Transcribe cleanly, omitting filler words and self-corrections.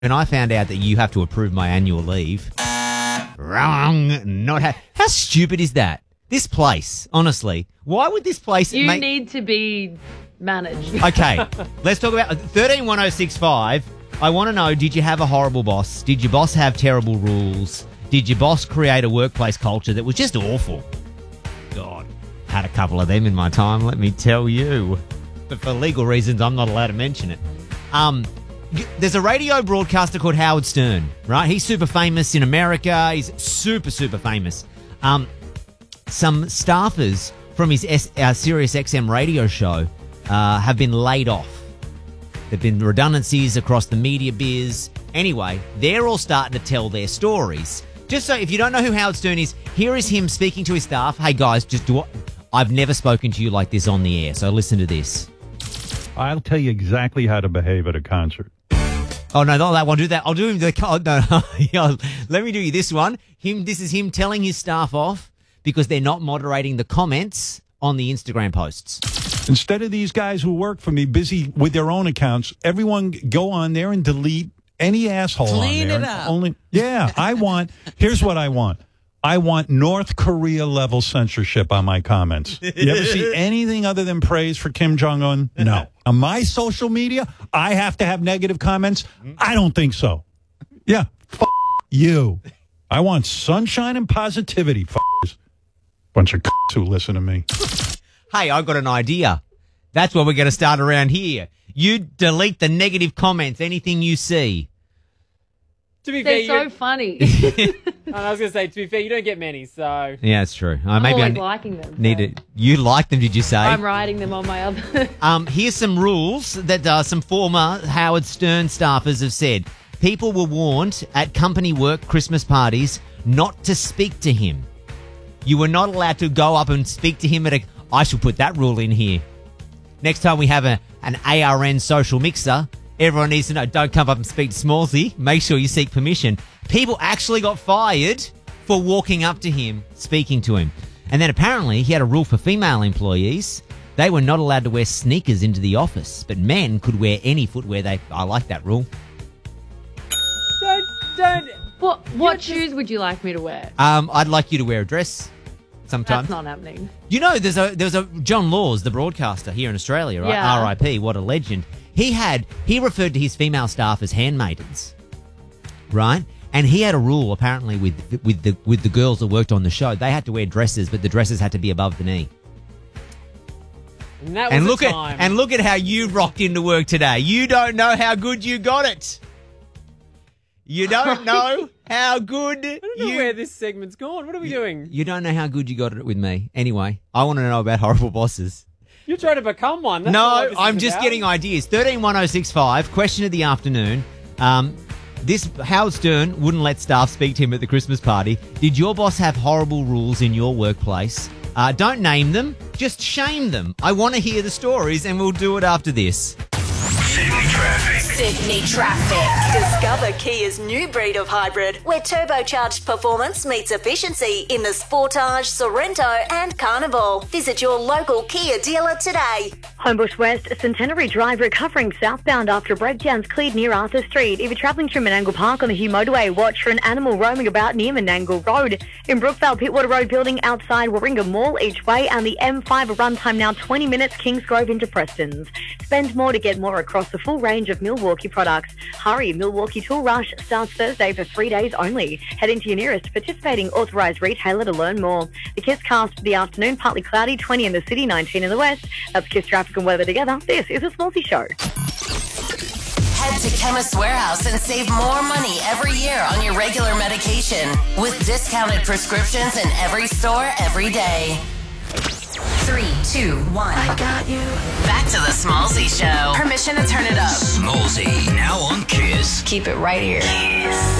and I found out that you have to approve my annual leave. Wrong. How stupid is that? This place, honestly. Why would this place... You need to be managed. Okay, let's talk about 131065. I want to know, did you have a horrible boss? Did your boss have terrible rules? Did your boss create a workplace culture that was just awful? God, had a couple of them in my time, let me tell you. But for legal reasons, I'm not allowed to mention it. There's a radio broadcaster called Howard Stern, right? He's super famous in America. He's super, super famous. Some staffers from his Sirius XM radio show have been laid off. There have been redundancies across the media biz. Anyway, they're all starting to tell their stories. Just so, if you don't know who Howard Stern is, here is him speaking to his staff. Hey, guys, just do it. I've never spoken to you like this on the air, so listen to this. I'll tell you exactly how to behave at a concert. Oh, no, not that one. Do that. I'll do him no. Let me do you this one. This is him telling his staff off because they're not moderating the comments on the Instagram posts. Instead of these guys who work for me busy with their own accounts, everyone go on there and delete any asshole Clean on there. it up. Here's what I want. I want North Korea level censorship on my comments. You ever see anything other than praise for Kim Jong-un? No. On my social media, I have to have negative comments? I don't think so. Yeah, you. I want sunshine and positivity, bunch of who listen to me. Hey, I've got an idea. That's what we're going to start around here. You delete the negative comments, anything you see. To be fair, they're so funny. I was going to say, to be fair, you don't get many, so... Yeah, it's true. Maybe I'm liking them. You like them, did you say? I'm writing them on my other... Here's some rules that some former Howard Stern staffers have said. People were warned at company work Christmas parties not to speak to him. You were not allowed to go up and speak to him at a... I should put that rule in here. Next time we have an ARN social mixer, everyone needs to know, don't come up and speak to Smallsy. Make sure you seek permission. People actually got fired for walking up to him, speaking to him. And then apparently he had a rule for female employees. They were not allowed to wear sneakers into the office, but men could wear any footwear I like that rule. What shoes would you like me to wear? I'd like you to wear a dress. Sometimes. That's not happening. You know, there was a John Laws, the broadcaster here in Australia, right? Yeah. R.I.P. What a legend. He referred to his female staff as handmaidens, right? And he had a rule apparently with the girls that worked on the show. They had to wear dresses, but the dresses had to be above the knee. And look at how you rocked into work today. You don't know how good you got it. You don't know how good I don't know where this segment's gone. What are we doing? You don't know how good you got it with me. Anyway, I want to know about horrible bosses. You're trying to become one. That's no, I'm just getting ideas. 131065, question of the afternoon. This Howard Stern wouldn't let staff speak to him at the Christmas party. Did your boss have horrible rules in your workplace? Don't name them, just shame them. I want to hear the stories, and we'll do it after this. Sydney Traffic. Discover Kia's new breed of hybrid, where turbocharged performance meets efficiency in the Sportage, Sorrento and Carnival. Visit your local Kia dealer today. Homebush West, Centenary Drive, recovering southbound after breakdowns cleared near Arthur Street. If you're travelling through Menangle Park on the Hugh Motorway, watch for an animal roaming about near Menangle Road. In Brookvale, Pittwater Road building outside Warringah Mall each way, and the M5 runtime now 20 minutes, Kingsgrove into Prestons. Spend more to get more across the full range of Milwaukee products. Hurry, Milwaukee Tool Rush starts Thursday for 3 days only. Head into your nearest participating authorised retailer to learn more. The KISS cast for the afternoon, partly cloudy, 20 in the city, 19 in the west. That's KISS traffic and weather together. This is a Smallsy Show. Head to Chemist Warehouse and save more money every year on your regular medication with discounted prescriptions in every store every day. 3, 2, 1. I got you. Back to the Smallsy Show. Permission to turn it up. Smallsy, now on KISS. Keep it right here. KISS.